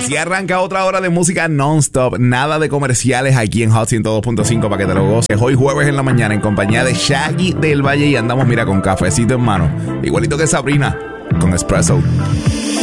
Así arranca otra hora de música non-stop. Nada de comerciales aquí en Hot 102.5 para que te lo goces. Hoy jueves en la mañana en compañía de Shaggy del Valle y andamos, mira, con cafecito en mano. Igualito que Sabrina, con espresso.